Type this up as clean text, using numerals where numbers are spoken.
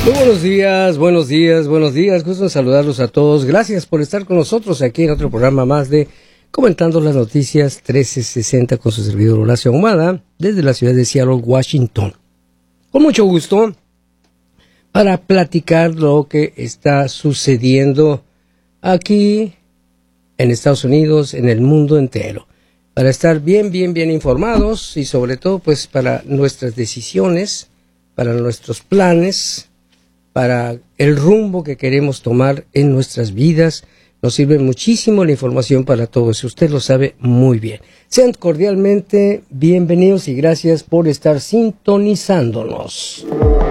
Muy buenos días. Gusto en saludarlos a todos. Gracias por estar con nosotros aquí en otro programa más de Comentando las Noticias 1360 con su servidor Horacio Ahumada desde la ciudad de Seattle, Washington. Con mucho gusto para platicar lo que está sucediendo aquí en Estados Unidos, en el mundo entero. Para estar bien informados y sobre todo pues para nuestras decisiones, para nuestros planes, para el rumbo que queremos tomar en nuestras vidas. Nos sirve muchísimo la información para todos, usted lo sabe muy bien. Sean cordialmente bienvenidos y gracias por estar sintonizándonos.